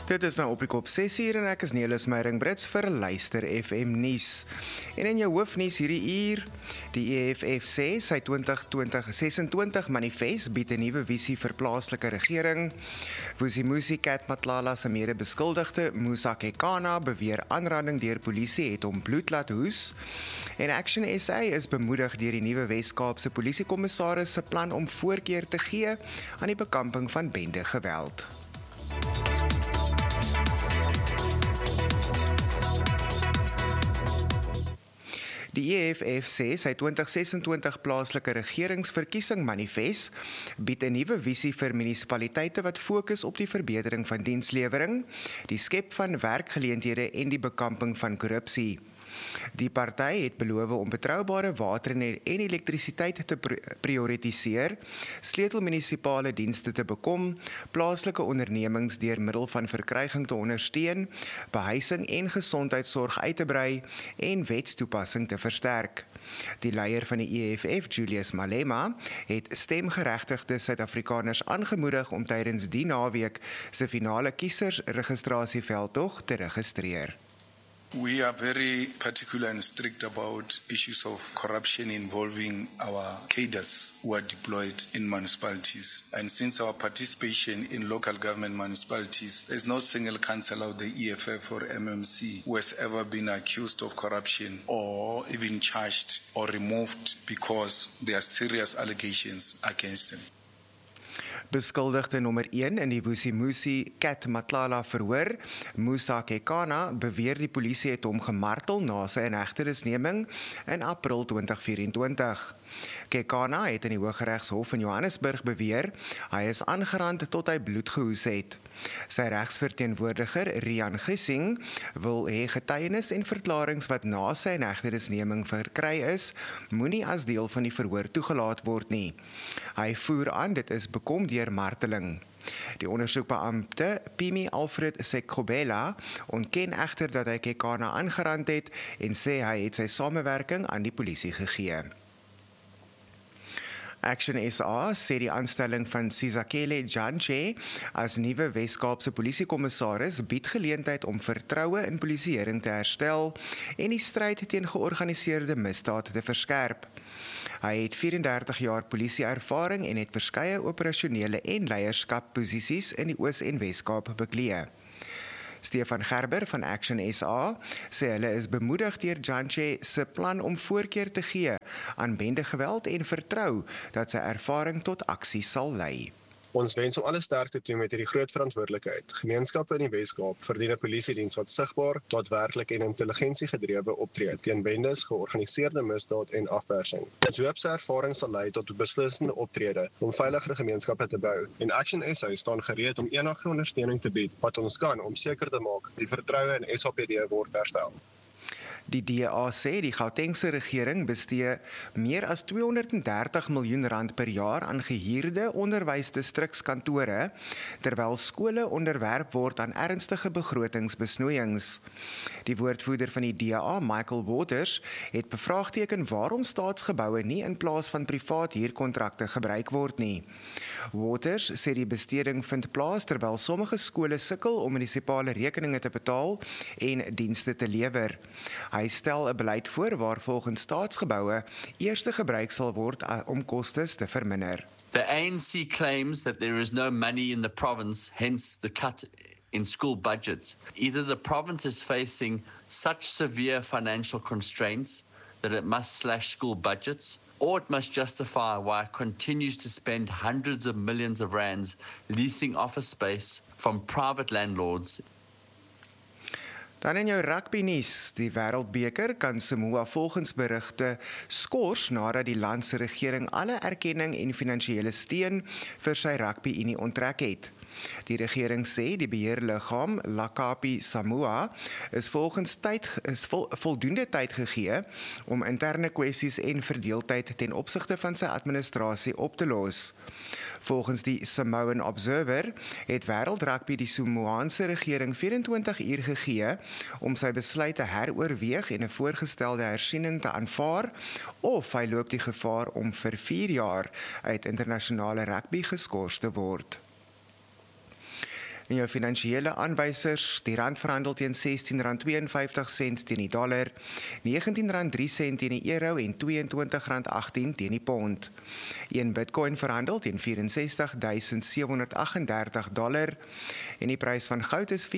Dit is nou op die kop 6:00 en ek is Nelis Meiring-Brits vir Luister FM nuus. En in jou hoofnuus hierdie uur, die EFF sê sy 2026 manifest bied 'n nuwe visie vir plaaslike regering. Vusimusi Cat Matlala se mede-beskuldigde Musa Kekana beweer aanranding deur polisie het hom bloed laat hoes. En Action SA is bemoedig deur die nuwe Wes-Kaapse polisiekommissaris se plan om voorkeur te gee aan die bekamping van bende geweld. Die EFF sê sy 2026 plaaslike regeringsverkiesing manifest bied 'n nuwe visie vir munisipaliteite wat fokus op die verbetering van dienslewering, die skep van werkgeleenthede en die bekamping van korrupsie. Die party het beloof om betroubare water en elektrisiteit te prioritiseer, sleutelmunisipale dienste te bekom, plaaslike ondernemings deur middel van verkryging te ondersteun, behuising en gesondheidsorg uit te brei en wetstoepassing te versterk. Die leier van die EFF, Julius Malema, het stemgeregtigde Suid-Afrikaners aangemoedig om tydens die naweek se finale kiesersregistrasieveldtog te registreer. We are very particular and strict about issues of corruption involving our cadres who are deployed in municipalities. And since our participation in local government municipalities, there is no single councillor of the EFF or MMC who has ever been accused of corruption or even charged or removed because there are serious allegations against them. Beskuldigde nommer 1 in die Vusimusi Cat Matlala verhoor, Musa Kekana, beweer die polisie het hom gemartel na sy inhegtenisneming in April 2024. Kekana het in die Hooggeregshof in Johannesburg beweer, hy is aangerand tot hy bloed gehoes het. Sy regsverteenwoordiger, Rian Gissing, wil hê getuienis en verklaringe wat na sy inhegtenisneming verkry is, moenie as deel van die verhoor toegelaat word nie. Hy voer aan, dit is bekom deur marteling. Die ondersoekbeampte, Pimi Alfred Sekgobela, ontken egter dat hy Kekana aangerand het en sê hy het sy samewerking aan die polisie gegee. Action SA sê die aanstelling van Sizakele Jantje as nuwe Wes-Kaapse polisiekommissaris bied geleentheid om vertroue in polisieering te herstel en die stryd teen georganiseerde misdaad te verskerp. Hy het 34 jaar polisieervaring en het verskeie operasionele en leierskapposisies in die Oos- en Wes-Kaap beklee. Stefan Gerber van Action SA sê hulle is bemoedig deur Jantje se plan om voorkeur te gee aan bendegeweld en vertrou dat sy ervaring tot aksie sal lei. Ons wens om alle sterkte toe met hierdie groot verantwoordelikheid. Gemeenskappe in die Wes-Kaap verdien 'n polisiediens wat sigbaar, daadwerklik en intelligensiegedrewe optree teen bendes, georganiseerde misdaad en afpersing. Ons hoop sy ervaring sal lei tot beslissende optrede om veiliger gemeenskappe te bou en Action SA staan gereed om enige ondersteuning te bied wat ons kan om seker te maak die vertroue in SAPD word herstel. Die DA sê die Gautengse regering bestee meer as R230 miljoen per jaar aan gehuurde onderwysdistrikskantore, terwyl skole onderwerp word aan ernstige begrotingsbesnoeiings. Die woordvoerder van die DA, Michael Waters, het bevraagteken waarom staatsgeboue nie in plaas van privaat huurkontrakte gebruik word nie. Waters sê die besteding vind plaas terwyl sommige skole sukkel om munisipale rekeninge te betaal en dienste te lewer. Hy stel 'n beleid voor waar volgens staatsgeboue eerste gebruik sal word om kostes te verminder. The ANC claims that there is no money in the province, hence the cut in school budgets. Either the province is facing such severe financial constraints that it must slash school budgets, or it must justify why it continues to spend hundreds of millions of rands leasing office space from private landlords. Dan in jou rugby nuus, die Wêreldbeker kan Samoa volgens berigte skors nadat die land se regering alle erkenning en finansiële steun vir sy rugby-unie onttrek het. Die regering sê die beheerliggaam Lakapi Samoa is voldoende tyd gegee om interne kwessies en verdeeldheid ten opsigte van sy administrasie op te los. Volgens die Samoan Observer het Wêreld Rugby die Samoaanse regering 24 uur gegee om sy besluit te heroorweeg en 'n voorgestelde hersiening te aanvaar, of hy loop die gevaar om vir 4 jaar uit internasionale rugby geskort te word. En jou finansiële aanwysers, die rand verhandel teen R16.52 teen die dollar, R19.03 teen die euro en R22.18 teen die pond. 1 Bitcoin verhandel teen $64,738 en die prys van goud is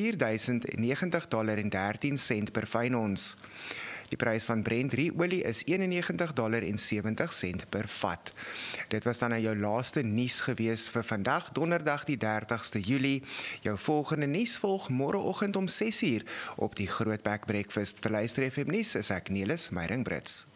$4,090.13 per fyn ons. Die prys van Brent olie is $91.70 per vat. Dit was dan jou laaste nuus gewees vir vandag, donderdag die 30ste Julie. Jou volgende nuus volg môreoggend om 6:00 op die Grootbek Breakfast. Vir Luister FM nuus is ek Nelis Meiring Brits.